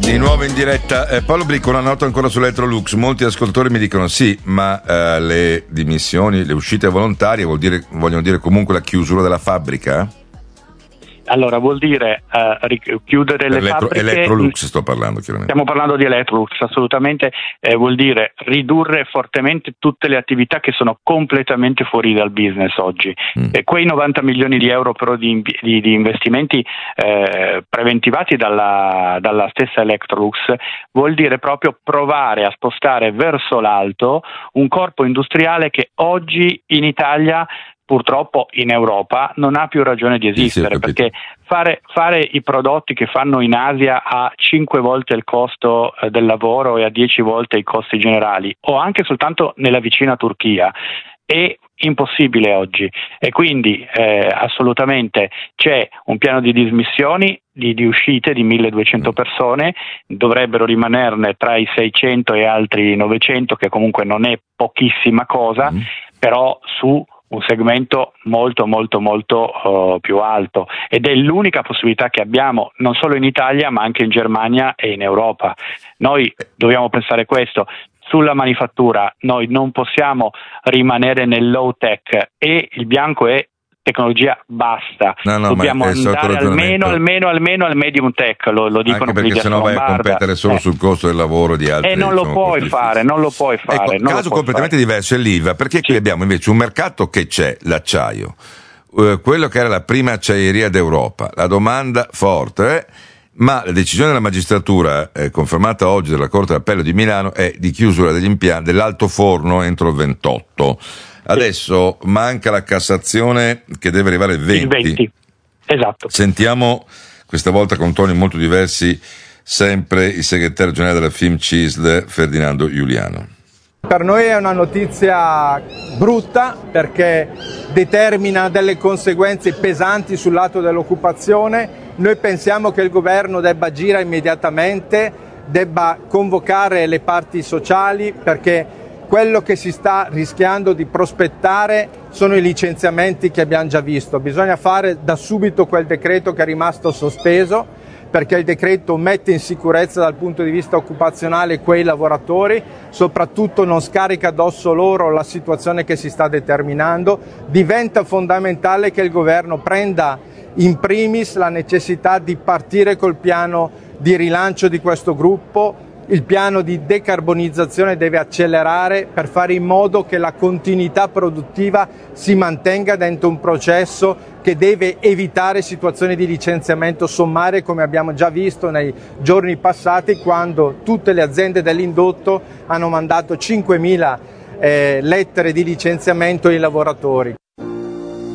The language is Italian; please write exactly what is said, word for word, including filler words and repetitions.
Di nuovo in diretta, eh, Paolo Bricco, una nota ancora sull'Electrolux. Molti ascoltatori mi dicono sì, ma eh, le dimissioni, le uscite volontarie vuol dire, vogliono dire comunque la chiusura della fabbrica? Allora, vuol dire uh, chiudere le Elettro, fabbriche. Electrolux sto parlando chiaramente. Stiamo parlando di Electrolux, assolutamente, eh, vuol dire ridurre fortemente tutte le attività che sono completamente fuori dal business oggi. Mm. E quei novanta milioni di euro però di, di, di investimenti eh, preventivati dalla, dalla stessa Electrolux vuol dire proprio provare a spostare verso l'alto un corpo industriale che oggi in Italia, purtroppo in Europa, non ha più ragione di esistere, sì, sì, perché fare, fare i prodotti che fanno in Asia a cinque volte il costo eh, del lavoro e a dieci volte i costi generali, o anche soltanto nella vicina Turchia, è impossibile oggi. E quindi eh, assolutamente c'è un piano di dismissioni, di, di uscite di milleduecento persone, dovrebbero rimanerne tra i seicento e altri novecento, che comunque non è pochissima cosa, mm. però su un segmento molto molto molto uh, più alto, ed è l'unica possibilità che abbiamo non solo in Italia ma anche in Germania e in Europa. Noi dobbiamo pensare questo: sulla manifattura noi non possiamo rimanere nel low tech, e il bianco è tecnologia, basta. No, no, dobbiamo andare almeno almeno almeno al medium tech, lo, lo dicono, anche perché sennò vai a competere solo eh. sul costo del lavoro di altri. E eh, non lo puoi fare, non lo puoi fare. Ecco, caso completamente fare. diverso è l'I V A, perché sì. qui abbiamo invece un mercato che c'è, l'acciaio, uh, quello che era la prima acciaieria d'Europa, la domanda forte, eh? ma la decisione della magistratura, eh, confermata oggi dalla Corte d'Appello di Milano, è di chiusura degli impianti dell'alto forno entro il ventotto. Adesso manca la Cassazione che deve arrivare il venti. Il venti, esatto. Sentiamo questa volta con toni molto diversi sempre il segretario generale della FIMCISL, Ferdinando Giuliano. Per noi è una notizia brutta perché determina delle conseguenze pesanti sul lato dell'occupazione. Noi pensiamo che il governo debba agire immediatamente, debba convocare le parti sociali, perché quello che si sta rischiando di prospettare sono i licenziamenti che abbiamo già visto. Bisogna fare da subito quel decreto che è rimasto sospeso, perché il decreto mette in sicurezza dal punto di vista occupazionale quei lavoratori, soprattutto non scarica addosso loro la situazione che si sta determinando. Diventa fondamentale che il governo prenda in primis la necessità di partire col piano di rilancio di questo gruppo. Il piano di decarbonizzazione deve accelerare per fare in modo che la continuità produttiva si mantenga dentro un processo che deve evitare situazioni di licenziamento sommarie, come abbiamo già visto nei giorni passati, quando tutte le aziende dell'indotto hanno mandato cinquemila eh, lettere di licenziamento ai lavoratori.